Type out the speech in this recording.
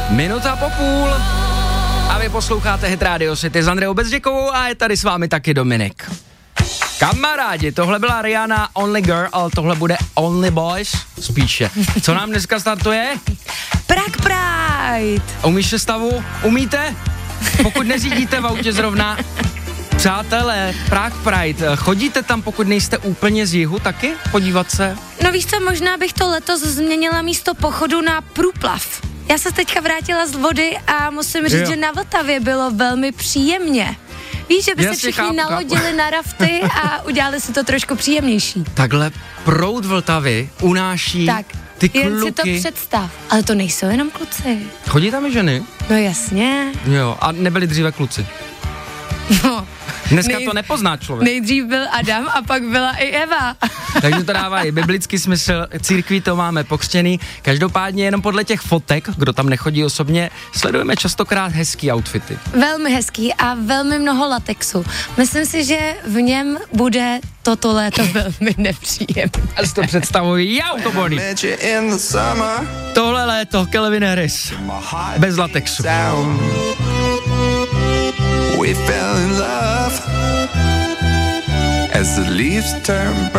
Minuta po půl. A vy posloucháte Hit Radio City s Andreou Bezděkovou a je tady s vámi taky Dominik. Kamarádi, tohle byla Rihanna Only Girl, ale tohle bude Only Boys spíše. Co nám dneska startuje? Prague Pride. Umíš se stavu? Umíte? Pokud neřídíte v autě zrovna. Přátelé, Prague Pride, chodíte tam, pokud nejste úplně z jihu taky podívat se? No víš co, možná bych to letos změnila místo pochodu na průplav. Já se teďka vrátila z vody a musím říct, že na Vltavě bylo velmi příjemně. Víš, že by se všichni nalodili na rafty a udělali si to trošku příjemnější. Takhle proud Vltavy unáší ty kluky. Jen si to představ. Ale to nejsou jenom kluci. Chodí tam i ženy? No jasně. Jo, a nebyli dříve kluci? No. Dneska to nepozná člověk. Nejdřív byl Adam a pak byla i Eva. Takže to dává i biblický smysl, církví to máme pokřtěný. Každopádně jenom podle těch fotek, kdo tam nechodí osobně, sledujeme častokrát hezký outfity. Velmi hezký a velmi mnoho latexu. Myslím si, že v něm bude toto léto velmi nepříjemné. Já si to představuji, já to bolí. Tohle léto, Calvin Harris. Bez latexu. We fell in love as the leaves turn brown.